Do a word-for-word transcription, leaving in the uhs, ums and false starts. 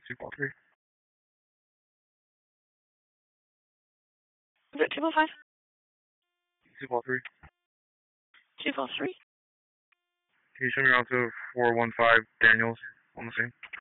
two four three. Is it two four five? two four three. two four three? Can you show me around to four one five Daniels on the scene?